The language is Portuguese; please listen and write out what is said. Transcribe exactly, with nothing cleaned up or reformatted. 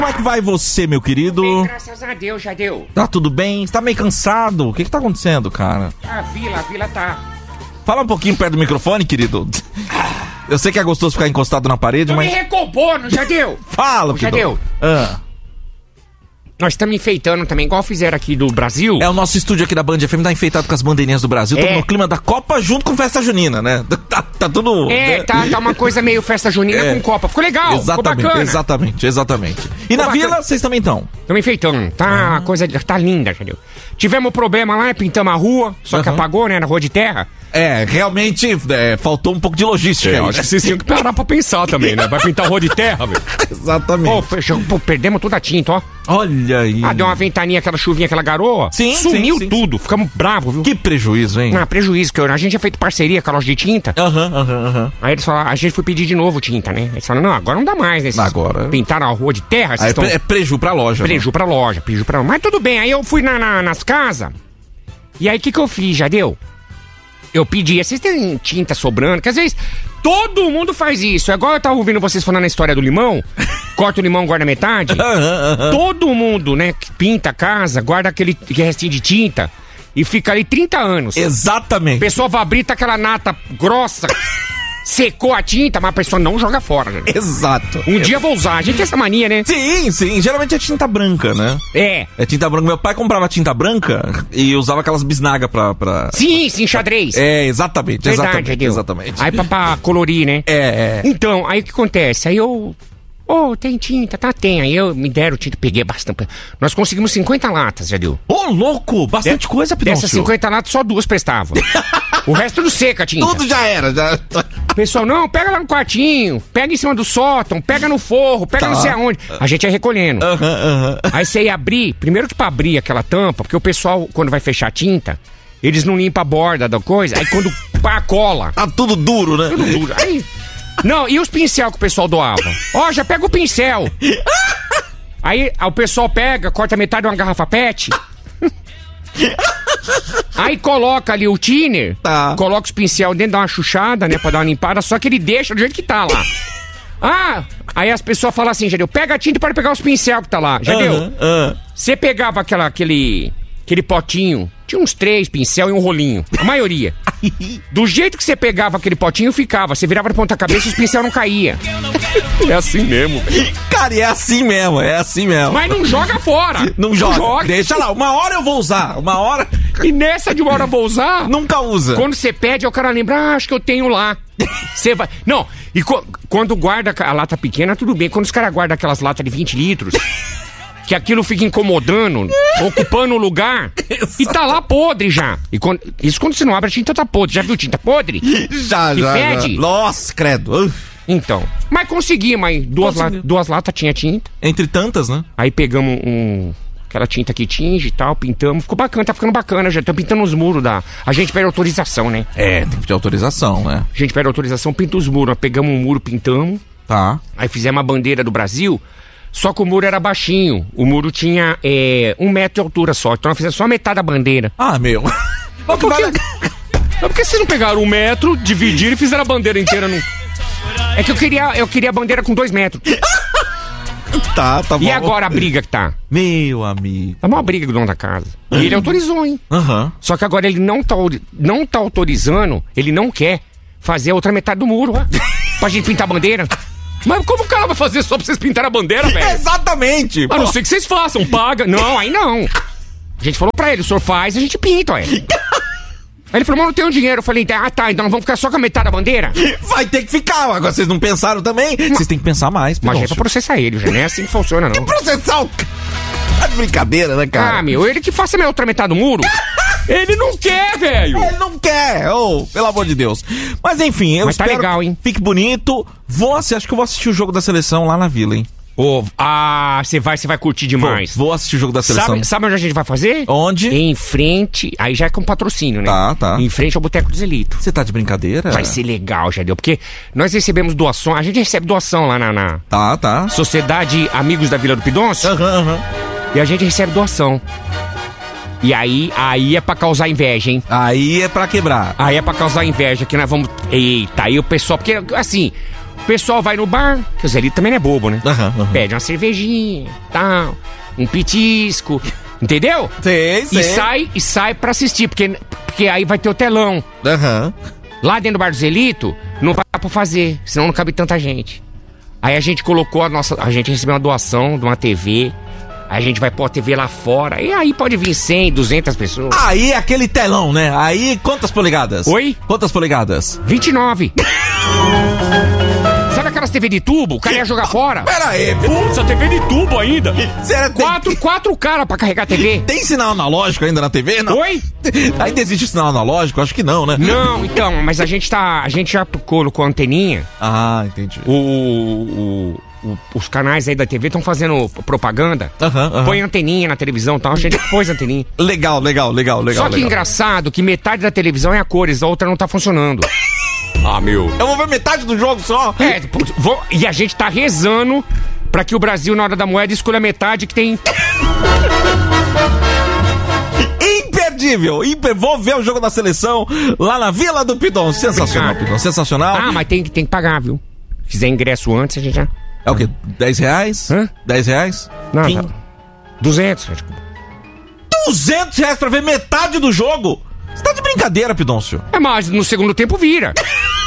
Como é que vai você, meu querido? Bem, graças a Deus, já deu. Tá tudo bem? Você tá meio cansado? O que que tá acontecendo, cara? A vila, a vila tá... Fala um pouquinho perto do microfone, querido. Eu sei que é gostoso ficar encostado na parede, Tô mas... me recompondo, já deu. Fala, Já querido. deu. Ah. Nós estamos enfeitando também, igual fizeram aqui do Brasil. É, o nosso estúdio aqui da Band F M tá enfeitado com as bandeirinhas do Brasil. É. Estamos no clima da Copa junto com festa junina, né? Tá, tá tudo... É, tá, tá uma coisa meio festa junina É. com Copa. Ficou legal, Exatamente, ficou bacana. exatamente, exatamente. E na bacana. vila, vocês também estão? Estamos enfeitando, tá a coisa, tá linda, já deu. Tivemos problema lá, pintamos a rua, só que Aham. apagou, né, na rua de terra. É, realmente é, faltou um pouco de logística. É, aí. eu acho que vocês tinham que parar pra pensar também, né? Vai pintar a rua de terra, velho. Exatamente. Pô, fechou- pô, perdemos toda a tinta, ó. Olha aí. Ah, deu uma ventaninha, aquela chuvinha, aquela garoa. Sim, Sumiu sim, sim, tudo, ficamos bravos, viu? Que prejuízo, hein? Ah, prejuízo, que eu- a gente tinha feito parceria com a loja de tinta. Aham, aham, aham. Aí eles falaram, a gente foi pedir de novo tinta, né? Eles falaram, não, agora não dá mais, né? Vocês Agora- pintaram a rua de terra, Aí vocês é, estão... pre- é preju pra loja. Preju pra loja, preju pra... Mas tudo bem, aí eu fui na, na- nas casas, e aí o que que eu fiz, já deu? Eu pedi, vocês têm tinta sobrando, que às vezes todo mundo faz isso. É igual eu tava ouvindo vocês falando a história do limão, corta o limão, guarda metade. Aham, aham. Todo mundo, né, que pinta a casa, guarda aquele restinho de tinta e fica ali trinta anos. A Exatamente. pessoa vai abrir, tá aquela nata grossa, secou a tinta, mas a pessoa não joga fora, né? Exato. Um dia eu vou usar, a gente tem essa mania, né? Sim, sim. Geralmente é tinta branca, né? É. É tinta branca. Meu pai comprava tinta branca e usava aquelas bisnagas pra, pra... Sim, sim, xadrez. É, exatamente, Verdade, exatamente, Adil. exatamente. Aí pra, pra colorir, né? É, é. Então, aí o que acontece? Aí eu... Ô, tem tinta, tá, tem. Aí eu me deram tinta, peguei bastante. Nós conseguimos cinquenta latas, já deu. Ô, louco! Bastante coisa, Pidoncio. Dessas cinquenta latas, só duas prestavam. O resto tudo seca, tinta. Tudo já era, já... Pessoal, não, pega lá no quartinho, pega em cima do sótão, pega no forro, pega Tá. não sei aonde. A gente ia recolhendo. Aham, aham. Aí você ia abrir, primeiro que pra abrir aquela tampa, porque o pessoal, quando vai fechar a tinta, eles não limpam a borda da coisa, aí quando pá, cola, Tá tudo duro, né? tudo duro. Aí, não, e os pincel que o pessoal doava? Ó, já pega o pincel. Aí o pessoal pega, corta metade de uma garrafa pet. Aí coloca ali o thinner, Tá. coloca os pincel dentro, dá uma chuchada, né, pra dar uma limpada, só que ele deixa do jeito que tá lá. Ah, aí as pessoas falam assim, Jadeu, pega a tinta para pegar os pincel que tá lá, Jadeu. Aham, aham. Você pegava aquela, aquele, aquele potinho, tinha uns três pincel e um rolinho, a maioria. Do jeito que você pegava aquele potinho, ficava. Você virava de ponta cabeça e os pincel não caía. É assim mesmo, velho. Cara, e é assim mesmo, é assim mesmo. Mas não joga fora. Não joga. Deixa lá, uma hora eu vou usar, uma hora... E nessa de uma hora eu vou usar... Nunca usa. Quando você pede, o cara lembra, ah, acho que eu tenho lá. Você vai... Não, e co- quando guarda a lata pequena, tudo bem. Quando os caras guardam aquelas latas de vinte litros, que aquilo fica incomodando, ocupando o lugar, e tá lá podre já. E quando... Isso quando você não abre, a tinta tá podre. Já viu tinta podre? Já, Que já, fede? já. Nossa, credo. Uf. Então. Mas consegui, mas duas, la... Conseguiu. duas latas tinha tinta. Entre tantas, né? Aí pegamos um... Aquela tinta que tinge e tal, pintamos. Ficou bacana, tá ficando bacana. Já estamos pintando os muros da... A gente pede autorização, né? É, tem que ter autorização, né? A gente pede autorização, pinta os muros. Nós pegamos um muro, pintamos. Tá. Aí fizemos a bandeira do Brasil. Só que o muro era baixinho. O muro tinha é, um metro de altura só. Então nós fizemos só metade da bandeira. Ah, meu. Mas por que... Mas por que vocês não pegaram um metro, dividiram e fizeram a bandeira inteira no... É que eu queria, eu queria a bandeira com dois metros. Tá, tá bom. E agora a briga que tá? Meu amigo. Tá uma briga com o dono da casa. E ele autorizou, hein? Aham. Só que agora ele não tá, não tá autorizando, ele não quer fazer a outra metade do muro, ó. Pra gente pintar a bandeira. Mas como o cara vai fazer só pra vocês pintarem a bandeira, velho? Exatamente. A não ser que vocês façam, paga. Não, aí não. A gente falou pra ele, o senhor faz, a gente pinta, ué. Aí ele falou, mas não tenho dinheiro. Eu falei, ah tá, então vamos ficar só com a metade da bandeira? Vai ter que ficar. Agora vocês não pensaram também? Vocês têm que pensar mais, Mas é Pidoncio. pra processar ele, já não é assim que funciona, não. Processar o... Tá de brincadeira, né, cara? Ah, meu, ele que faça a minha outra metade do muro. Ele não quer, velho. Ele não quer, oh, pelo amor de Deus. Mas enfim, eu Mas tá espero legal, hein? que fique bonito. Vou assistir, acho que eu vou assistir o jogo da seleção lá na Vila, hein? Ô, ah, você vai, você vai curtir demais. Vou, vou assistir o jogo da seleção. Sabe, sabe onde a gente vai fazer? Onde? Em frente, aí já é com patrocínio, né? Tá, tá. Em frente ao Boteco dos Elitos. Você tá de brincadeira? Vai ser legal, já deu, porque nós recebemos doação, a gente recebe doação lá na, na Tá, tá. Sociedade Amigos da Vila do Pidoncio, Aham, aham. e a gente recebe doação. E aí, aí é pra causar inveja, hein? Aí é pra quebrar. Aí é pra causar inveja, que nós vamos... Eita, aí o pessoal... Porque, assim, O pessoal vai no bar, que o Zelito também não é bobo, né? Aham, aham. Pede uma cervejinha, tal, um petisco, entendeu? Sei, sei. E sai, e sai pra assistir, porque, porque aí vai ter o telão. Aham. Lá dentro do bar do Zelito, não vai pra fazer, senão não cabe tanta gente. Aí a gente colocou a nossa... A gente recebeu uma doação de uma T V. Aí a gente vai pôr a T V lá fora. E aí pode vir cem, duzentas pessoas. Aí aquele telão, né? Aí quantas polegadas? Oi? Quantas polegadas? vinte e nove. Sabe aquelas T V de tubo? O cara ia jogar fora. Pera aí. Putz, a T V de tubo ainda. Será que tem- Quatro, quatro caras pra carregar a T V. Tem sinal analógico ainda na T V? Não. Oi? Ainda existe sinal analógico? Acho que não, né? Não, então, mas a gente tá... A gente já colocou a anteninha. Ah, entendi. O, o- o- os canais aí da T V estão fazendo propaganda. Aham, aham. Põe anteninha na televisão e tal. A gente pôs a anteninha. Legal, legal, legal, legal. Só que legal. engraçado que metade da televisão é a cores, a outra não tá funcionando. Ah, meu. Eu vou ver metade do jogo só. É, putz, vou- e a gente tá rezando pra que o Brasil, na hora da moeda, escolha a metade que tem... Imperdível. Imper... Vou ver o jogo da seleção lá na Vila do Pidon. Sensacional, Obrigado. Pidon. Sensacional. Ah, mas tem, que- tem que pagar, viu? Se quiser ingresso antes, a gente já... É o quê? dez reais? Hã? dez reais? Não, Quem- tá. duzentos. acho que- duzentos reais pra ver metade do jogo? Você tá de brincadeira, Pidoncio. É, mas no segundo tempo vira.